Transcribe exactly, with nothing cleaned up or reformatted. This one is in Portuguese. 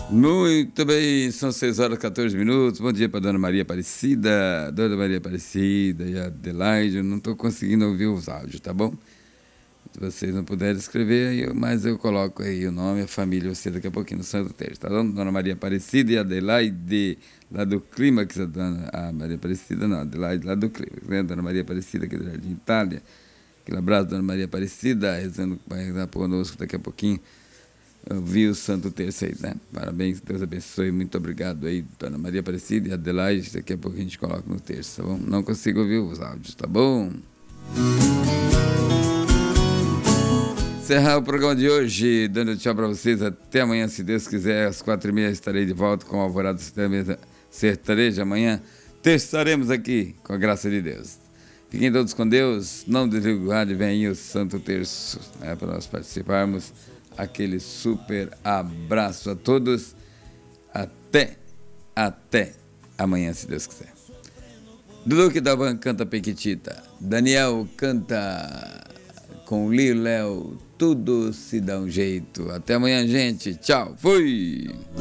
Muito bem, são seis horas e quatorze minutos. Bom dia para Dona Maria Aparecida, Dona Maria Aparecida e a Adelaide. Eu não estou conseguindo ouvir os áudios, tá bom? Se vocês não puderem escrever, aí eu, mas eu coloco aí o nome, a família, você daqui a pouquinho no Santo Terço, tá bom? Dona Maria Aparecida e a Adelaide, lá do Clímax, a Dona a Maria Aparecida, não, Adelaide lá do Clímax, né? Dona Maria Aparecida aqui do Jardim Itália. Aquele abraço, Dona Maria Aparecida, rezando, vai rezar conosco daqui a pouquinho. Eu vi o Santo Terço aí, né? Parabéns, Deus abençoe, muito obrigado aí, Dona Maria Aparecida e Adelaide. Daqui a pouco a gente coloca no terço, tá bom? Não consigo ouvir os áudios, tá bom? Encerrar o programa de hoje, dando tchau para vocês. Até amanhã, se Deus quiser, às quatro e meia estarei de volta com o Alvorada Sertaneja. Amanhã testaremos aqui, com a graça de Deus. Fiquem todos com Deus, não desligue o rádio, vem aí o Santo Terço, né, para nós participarmos. Aquele super abraço a todos. Até, até amanhã, se Deus quiser. Duque da Van canta Pequitita. Daniel canta com Lio Léo. Tudo se dá um jeito. Até amanhã, gente. Tchau. Fui.